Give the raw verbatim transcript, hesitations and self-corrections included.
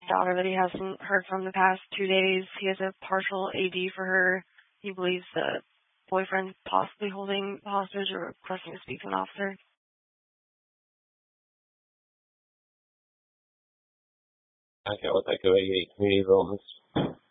daughter that he hasn't heard from the past two days. He has a partial A D for her. He believes the boyfriend's possibly holding the hostage or requesting to speak to an officer. Okay, we'll take away community developments.